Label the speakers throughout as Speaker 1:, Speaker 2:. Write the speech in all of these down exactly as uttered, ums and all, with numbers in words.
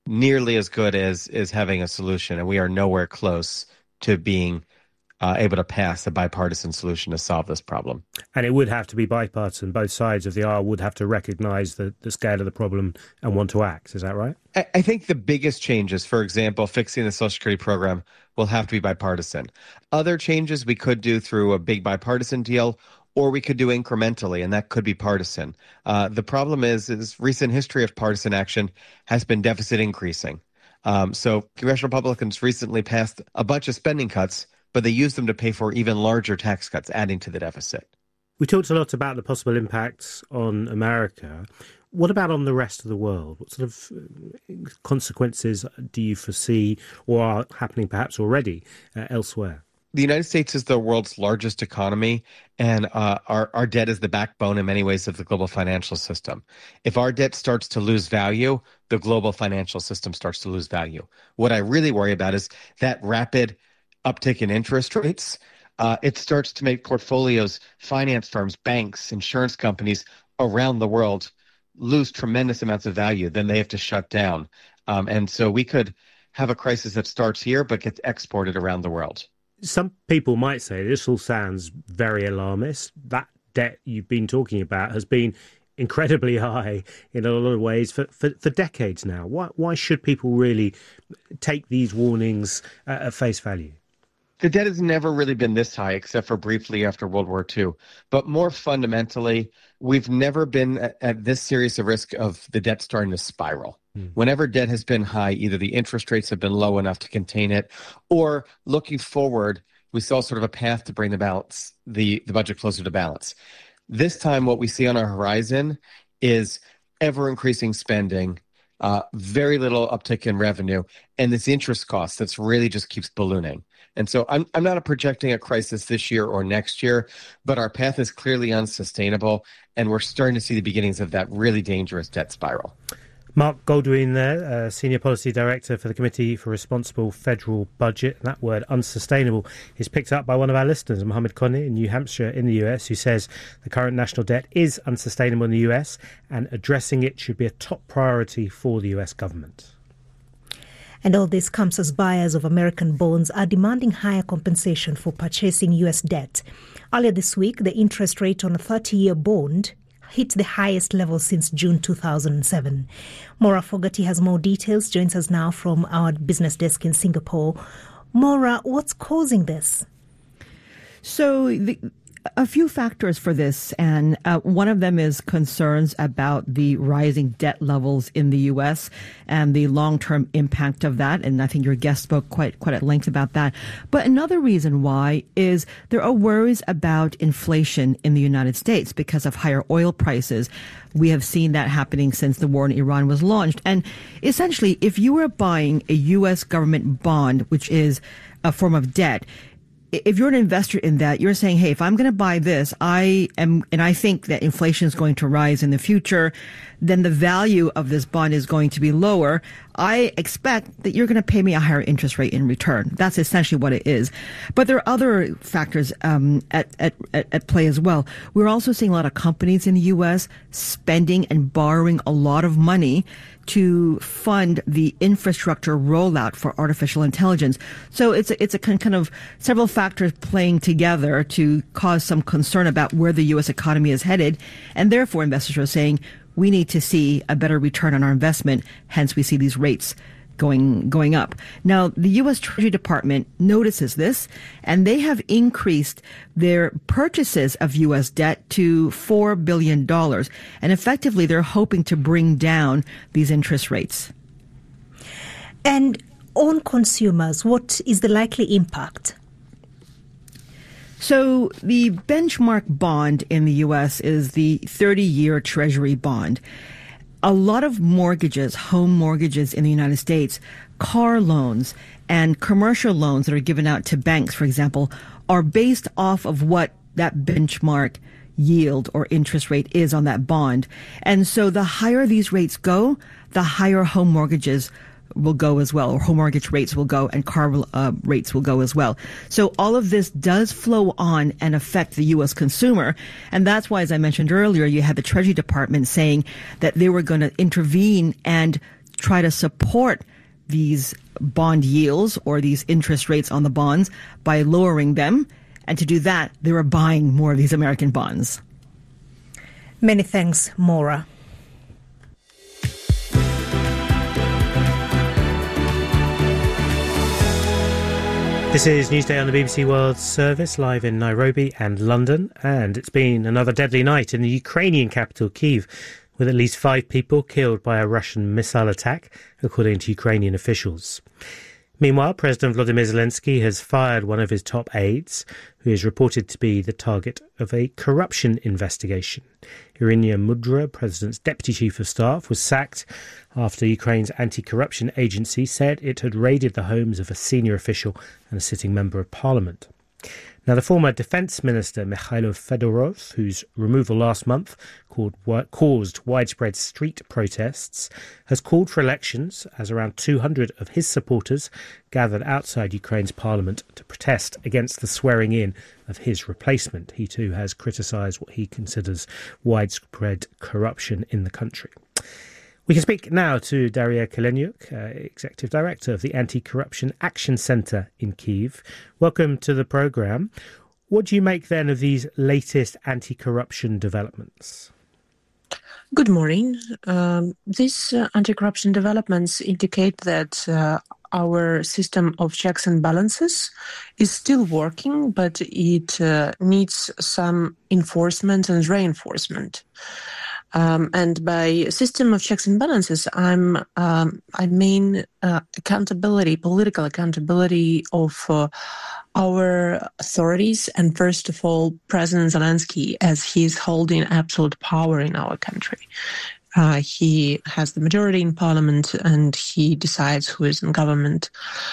Speaker 1: nearly as good as is having a solution, and we are nowhere close to being uh, able to pass a bipartisan solution to solve this problem.
Speaker 2: And it would have to be bipartisan. Both sides of the aisle would have to recognize the, the scale of the problem and want to act. Is that right?
Speaker 1: I, I think the biggest changes, for example, fixing the Social Security program, will have to be bipartisan. Other changes we could do through a big bipartisan deal, or we could do incrementally, and that could be partisan. Uh, the problem is, is recent history of partisan action has been deficit increasing. Um, so congressional Republicans recently passed a bunch of spending cuts, but they used them to pay for even larger tax cuts, adding to the deficit.
Speaker 2: We talked a lot about the possible impacts on America. What about on the rest of the world? What sort of consequences do you foresee or are happening perhaps already uh, elsewhere?
Speaker 1: The United States is the world's largest economy, and uh, our, our debt is the backbone in many ways of the global financial system. If our debt starts to lose value, the global financial system starts to lose value. What I really worry about is that rapid uptick in interest rates. Uh, it starts to make portfolios, finance firms, banks, insurance companies around the world lose tremendous amounts of value. Then they have to shut down. Um, and so we could have a crisis that starts here but gets exported around the world.
Speaker 2: Some people might say this all sounds very alarmist. That debt you've been talking about has been incredibly high in a lot of ways for, for, for decades now. Why, why should people really take these warnings uh, at face value?
Speaker 1: The debt has never really been this high, except for briefly after World War Two. But more fundamentally, we've never been at, at this serious a risk of the debt starting to spiral. Mm. Whenever debt has been high, either the interest rates have been low enough to contain it, or looking forward, we saw sort of a path to bring the balance, the, the budget closer to balance. This time, what we see on our horizon is ever-increasing spending, uh, very little uptick in revenue, and this interest cost that's really just keeps ballooning. And so I'm I'm not projecting a crisis this year or next year, but our path is clearly unsustainable, and we're starting to see the beginnings of that really dangerous debt spiral.
Speaker 2: Mark Goldwyn there, uh, Senior Policy Director for the Committee for Responsible Federal Budget. That word, unsustainable, is picked up by one of our listeners, Mohammed Konni in New Hampshire in the U S, who says the current national debt is unsustainable in the U S and addressing it should be a top priority for the U S government.
Speaker 3: And all this comes as buyers of American bonds are demanding higher compensation for purchasing U S debt. Earlier this week, the interest rate on a thirty-year bond hit the highest level since June two thousand seven. Maura Fogarty has more details, joins us now from our business desk in Singapore. Maura, what's causing this?
Speaker 4: So the A few factors for this, and uh, one of them is concerns about the rising debt levels in the U S and the long-term impact of that. And I think your guest spoke quite quite at length about that. But another reason why is there are worries about inflation in the United States because of higher oil prices. We have seen that happening since the war in Iran was launched. And essentially, if you were buying a U S government bond, which is a form of debt, if you're an investor in that, you're saying, hey, if I'm going to buy this, I am, and I think that inflation is going to rise in the future, then the value of this bond is going to be lower. I expect that you're going to pay me a higher interest rate in return. That's essentially what it is. But there are other factors um, at, at, at play as well. We're also seeing a lot of companies in the U S spending and borrowing a lot of money to fund the infrastructure rollout for artificial intelligence. So it's a, it's a kind of several factors playing together to cause some concern about where the U S economy is headed. And therefore, investors are saying we need to see a better return on our investment. Hence, we see these rates going going up. Now, the U S Treasury Department notices this, and they have increased their purchases of U S debt to four billion dollars. And effectively, they're hoping to bring down these interest rates.
Speaker 3: And on consumers, what is the likely impact?
Speaker 4: So the benchmark bond in the U S is the thirty-year Treasury bond. A lot of mortgages, home mortgages in the United States, car loans and commercial loans that are given out to banks, for example, are based off of what that benchmark yield or interest rate is on that bond. And so the higher these rates go, the higher home mortgages will go as well, or home mortgage rates will go, and car uh, rates will go as well. So all of this does flow on and affect the U S consumer. And that's why, as I mentioned earlier, you had the Treasury Department saying that they were going to intervene and try to support these bond yields or these interest rates on the bonds by lowering them. And to do that, they were buying more of these American bonds.
Speaker 3: Many thanks, Maura.
Speaker 2: This is Newsday on the B B C World Service, live in Nairobi and London. And it's been another deadly night in the Ukrainian capital, Kyiv, with at least five people killed by a Russian missile attack, according to Ukrainian officials. Meanwhile, President Volodymyr Zelensky has fired one of his top aides, who is reported to be the target of a corruption investigation. Iryna Mudra, President's Deputy Chief of Staff, was sacked after Ukraine's anti-corruption agency said it had raided the homes of a senior official and a sitting member of parliament. Now, the former Defence Minister Mikhailo Fedorov, whose removal last month called, caused widespread street protests, has called for elections as around two hundred of his supporters gathered outside Ukraine's parliament to protest against the swearing in of his replacement. He too has criticised what he considers widespread corruption in the country. We can speak now to Daria Kaleniuk, uh, Executive Director of the Anti-Corruption Action Centre in Kyiv. Welcome to the programme. What do you make then of these latest anti-corruption developments?
Speaker 5: Good morning. Um, these uh, anti-corruption developments indicate that uh, our system of checks and balances is still working, but it uh, needs some enforcement and reinforcement. Um, and by system of checks and balances, I'm um, I mean uh, accountability, political accountability of uh, our authorities, and first of all, President Zelensky, as he is holding absolute power in our country. Uh, he has the majority in parliament, and he decides who is in government.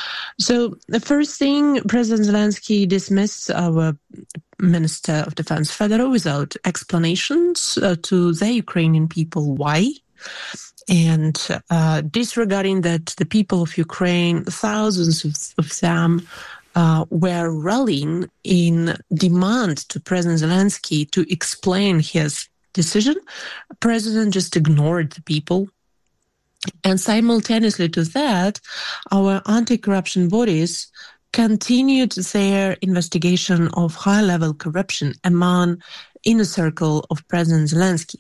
Speaker 5: So the first thing, President Zelensky dismissed our Minister of Defense Fedorov without explanations uh, to the Ukrainian people why. And uh, disregarding that the people of Ukraine, thousands of, of them, uh, were rallying in demand to President Zelensky to explain his decision, the president just ignored the people. And simultaneously to that, our anti-corruption bodies continued their investigation of high-level corruption among inner circle of President Zelensky.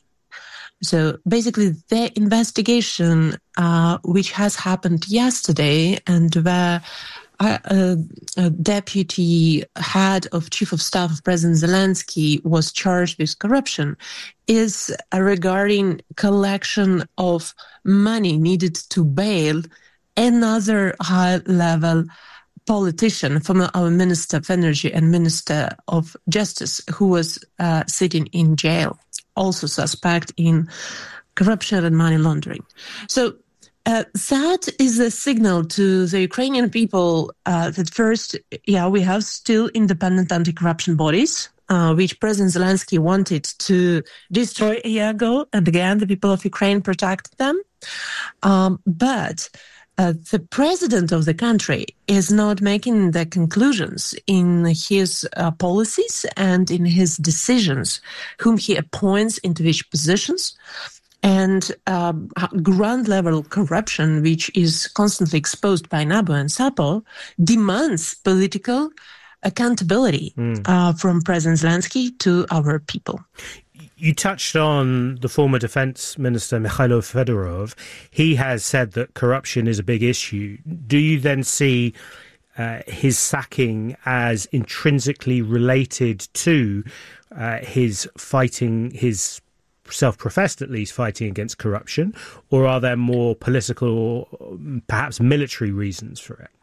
Speaker 5: So basically, the investigation, uh, which has happened yesterday, and where uh, a, a deputy head of chief of staff of President Zelensky was charged with corruption, is uh, regarding collection of money needed to bail another high-level politician, from our Minister of Energy and Minister of Justice, who was uh, sitting in jail, also suspect in corruption and money laundering. So uh, that is a signal to the Ukrainian people uh, that first, yeah, we have still independent anti-corruption bodies, uh, which President Zelensky wanted to destroy a year ago, and again, the people of Ukraine protected them. Um, but Uh, the president of the country is not making the conclusions in his uh, policies and in his decisions, whom he appoints into which positions. And um, ground-level corruption, which is constantly exposed by NABU and SAPO, demands political accountability mm. uh, from President Zelensky to our people.
Speaker 2: You touched on the former defense minister, Mikhailo Fedorov. He has said that corruption is a big issue. Do you then see uh, his sacking as intrinsically related to uh, his fighting, his self-professed at least, fighting against corruption? Or are there more political or perhaps military reasons for it?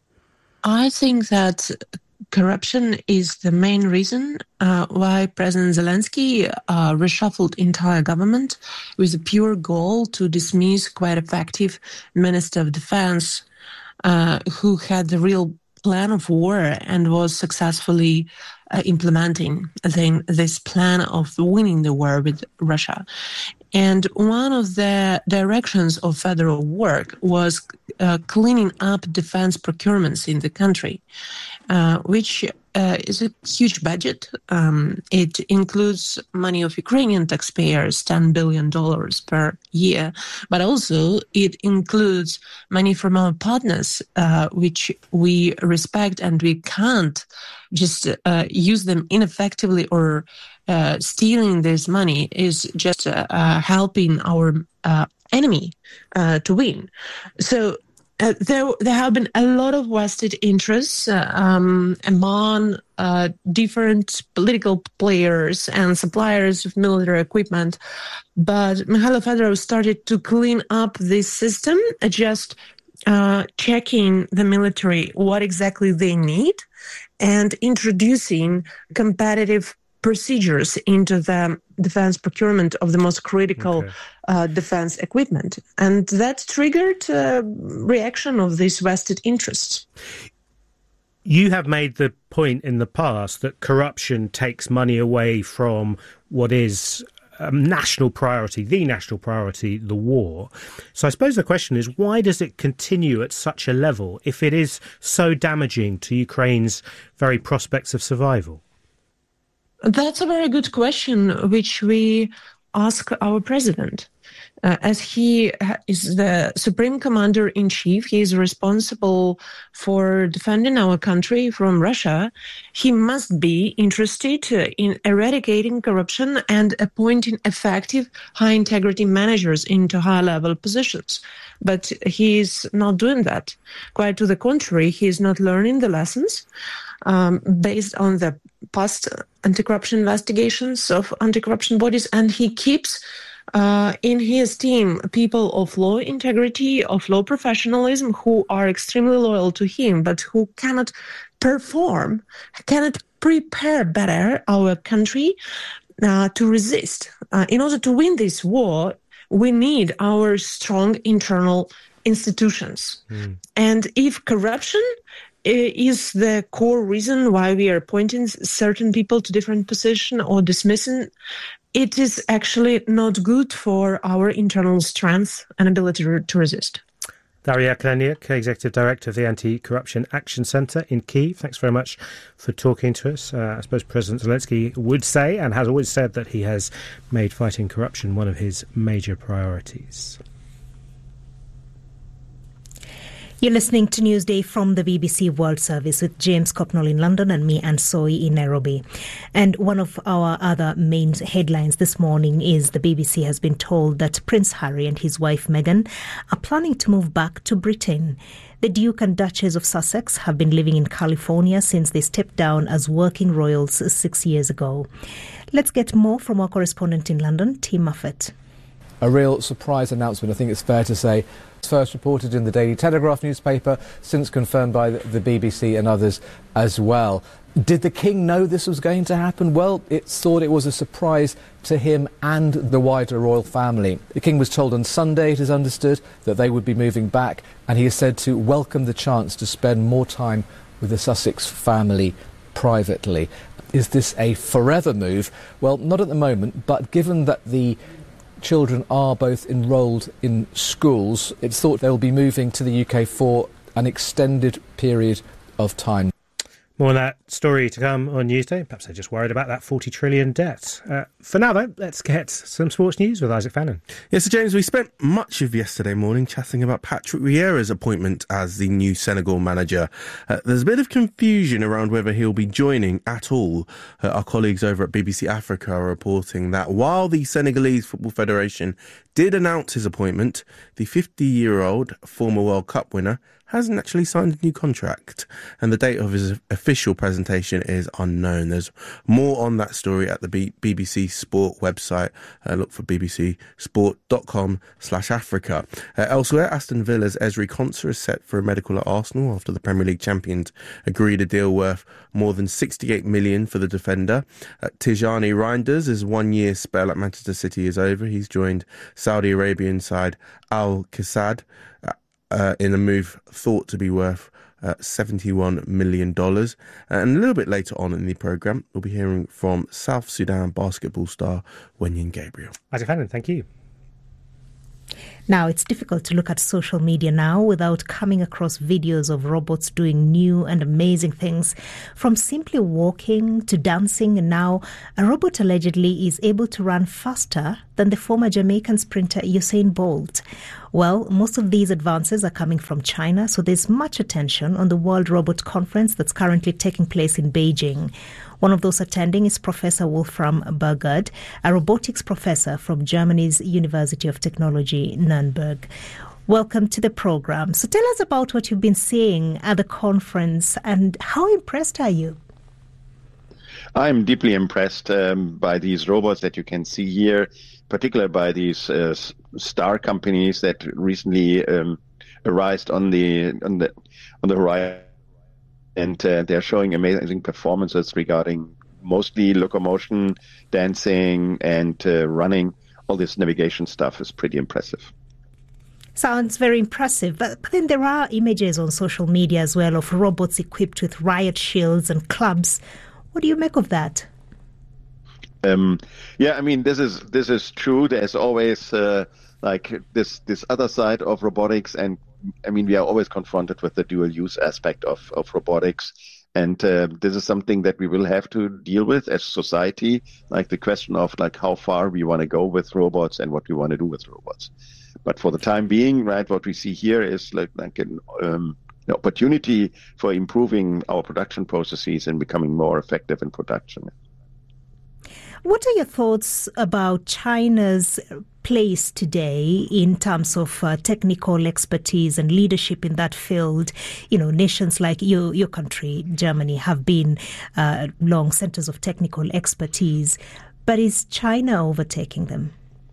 Speaker 5: I think that corruption is the main reason uh, why President Zelensky uh, reshuffled entire government with a pure goal to dismiss quite effective Minister of Defense uh, who had the real plan of war and was successfully uh, implementing the, this plan of winning the war with Russia. And one of the directions of federal work was uh, cleaning up defense procurements in the country, uh, which uh, is a huge budget. Um, it includes money of Ukrainian taxpayers, ten billion dollars per year, but also it includes money from our partners, uh, which we respect, and we can't just uh, use them ineffectively or uh, stealing this money is just uh, uh, helping our uh, enemy uh, to win. So Uh, there, there have been a lot of vested interests uh, um, among uh, different political players and suppliers of military equipment. But Mikhailo Fedorov started to clean up this system, uh, just uh, checking the military what exactly they need and introducing competitive procedures into the defense procurement of the most critical okay. uh, defense equipment. And that triggered a reaction of these vested interests.
Speaker 2: You have made the point in the past that corruption takes money away from what is a national priority, the national priority, the war. So I suppose the question is, why does it continue at such a level if it is so damaging to Ukraine's very prospects of survival?
Speaker 5: That's a very good question, which we ask our president. Uh, as he is the supreme commander-in-chief, he is responsible for defending our country from Russia. He must be interested in eradicating corruption and appointing effective, high-integrity managers into high-level positions. But he is not doing that. Quite to the contrary, he is not learning the lessons um, based on the past anti-corruption investigations of anti-corruption bodies, and he keeps Uh, in his team, people of law integrity, of law professionalism, who are extremely loyal to him, but who cannot perform, cannot prepare better our country uh, to resist. Uh, in order to win this war, we need our strong internal institutions. Mm. And if corruption is the core reason why we are appointing certain people to different positions or dismissing, it is actually not good for our internal strength and ability to resist.
Speaker 2: Daria Kaleniuk, Executive Director of the Anti-Corruption Action Centre in Kyiv. Thanks very much for talking to us. Uh, I suppose President Zelensky would say, and has always said, that he has made fighting corruption one of his major priorities.
Speaker 3: You're listening to Newsday from the B B C World Service with James Copnall in London and me, Anne Soy, in Nairobi. And one of our other main headlines this morning is the B B C has been told that Prince Harry and his wife Meghan are planning to move back to Britain. The Duke and Duchess of Sussex have been living in California since they stepped down as working royals six years ago. Let's get more from our correspondent in London, Tim Muffet.
Speaker 6: A real surprise announcement, I think it's fair to say. First reported in the Daily Telegraph newspaper, since confirmed by the B B C and others as well. Did the King know this was going to happen? Well, it's thought it was a surprise to him and the wider royal family. The King was told on Sunday, it is understood, that they would be moving back, and he is said to welcome the chance to spend more time with the Sussex family privately. Is this a forever move? Well, not at the moment, but given that the children are both enrolled in schools, it's thought they'll be moving to the U K for an extended period of time.
Speaker 2: More on that story to come on Newsday. Perhaps they're just worried about that forty trillion debt. Uh, for now, though, let's get some sports news with Isaac Fannin.
Speaker 7: Yes, so James, we spent much of yesterday morning chatting about Patrick Vieira's appointment as the new Senegal manager. Uh, there's a bit of confusion around whether he'll be joining at all. Uh, our colleagues over at B B C Africa are reporting that while the Senegalese Football Federation did announce his appointment, the fifty-year-old former World Cup winner hasn't actually signed a new contract, and the date of his official presentation is unknown. There's more on that story at the B- BBC Sport website. Uh, look for bbcsport.com slash Africa. Uh, elsewhere, Aston Villa's Ezri Konsa is set for a medical at Arsenal after the Premier League champions agreed a deal worth more than sixty-eight million for the defender. Uh, Tijani Reinders' one-year spell at Manchester City is over. He's joined Saudi Arabian side Al Qasad uh, Uh, in a move thought to be worth uh, seventy-one million dollars. Uh, and a little bit later on in the programme, we'll be hearing from South Sudan basketball star Wenyin Gabriel.
Speaker 2: Isaac Fannin, thank you.
Speaker 3: Now, it's difficult to look at social media now without coming across videos of robots doing new and amazing things, from simply walking to dancing, and now a robot allegedly is able to run faster than the former Jamaican sprinter Usain Bolt. Well, most of these advances are coming from China, so there's much attention on the World Robot Conference that's currently taking place in Beijing. One of those attending is Professor Wolfram Burgard, a robotics professor from Germany's University of Technology, Nuremberg. Welcome to the program. So tell us about what you've been seeing at the conference and how impressed are you?
Speaker 8: I'm deeply impressed um, by these robots that you can see here, particularly by these uh, star companies that recently um, arose on the on the on the horizon. And uh, they're showing amazing performances regarding mostly locomotion, dancing, and uh, running. All this navigation stuff is pretty impressive.
Speaker 3: Sounds very impressive. But, but then there are images on social media as well of robots equipped with riot shields and clubs. What do you make of that?
Speaker 8: Um, yeah, I mean, this is this is true. There's always uh, like this this other side of robotics, and I mean, we are always confronted with the dual use aspect of, of robotics. And uh, this is something that we will have to deal with as society, like the question of like how far we want to go with robots and what we want to do with robots. But for the time being, right, what we see here is like, like an, um, an opportunity for improving our production processes and becoming more effective in production.
Speaker 3: What are your thoughts about China's place today in terms of uh, technical expertise and leadership in that field? You know, nations like your, your country, Germany, have been uh, long centers of technical expertise. But is China overtaking them?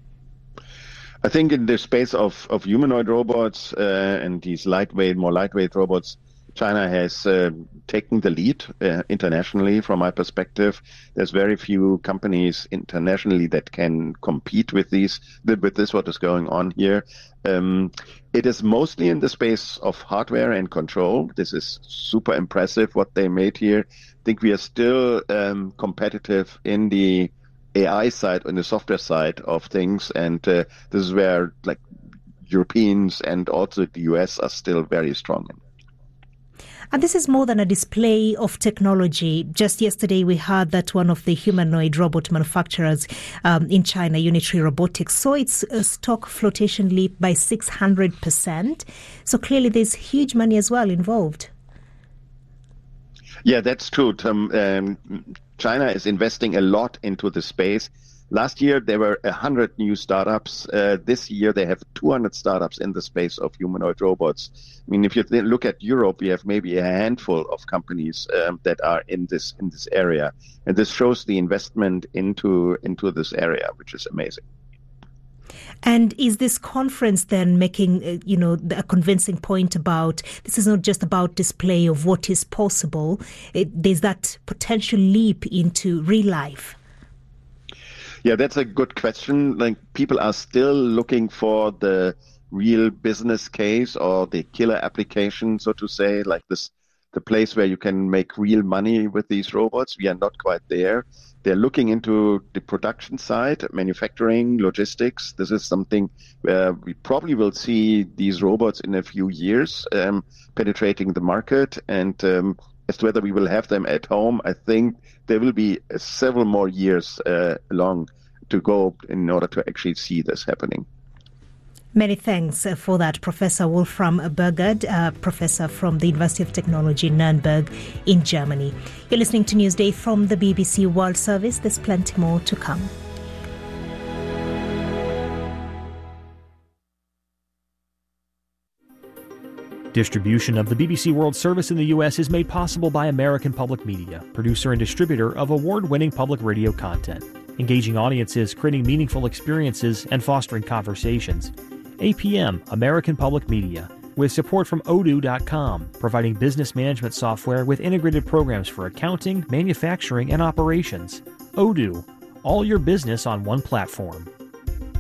Speaker 8: I think in the space of, of humanoid robots uh, and these lightweight, more lightweight robots, China has uh, taken the lead uh, internationally. From my perspective, there's very few companies internationally that can compete with these, with this, what is going on here. Um, it is mostly in the space of hardware and control. This is super impressive what they made here. I think we are still um, competitive in the A I side, on the software side of things. And uh, this is where like Europeans and also the U S are still very strong in.
Speaker 3: And this is more than a display of technology. Just yesterday, we heard that one of the humanoid robot manufacturers um, in China, Unitary Robotics, saw its uh, stock flotation leap by six hundred percent. So clearly there's huge money as well involved.
Speaker 8: Yeah, that's true, Tom. Um, China is investing a lot into the space. Last year, there were one hundred new startups. Uh, this year, they have two hundred startups in the space of humanoid robots. I mean, if you look at Europe, we have maybe a handful of companies um, that are in this in this area. And this shows the investment into into this area, which is amazing.
Speaker 3: And is this conference then making, uh, you know, a convincing point about this is not just about display of what is possible. It, there's that potential leap into real life.
Speaker 8: Yeah, that's a good question. Like, people are still looking for the real business case or the killer application, so to say, like this, the place where you can make real money with these robots. We are not quite there. They're looking into the production side, manufacturing, logistics. This is something where we probably will see these robots in a few years um, penetrating the market. And um, as to whether we will have them at home, I think there will be uh, several more years uh, long to go in order to actually see this happening.
Speaker 3: Many thanks for that, Professor Wolfram Burgard, uh, professor from the University of Technology, Nuremberg in Germany. You're listening to Newsday from the B B C World Service. There's plenty more to come.
Speaker 9: Distribution of the B B C World Service in the U S is made possible by American Public Media, producer and distributor of award-winning public radio content, engaging audiences, creating meaningful experiences, and fostering conversations. A P M, American Public Media, with support from odoo dot com, providing business management software with integrated programs for accounting, manufacturing, and operations. Odoo, all your business on one platform.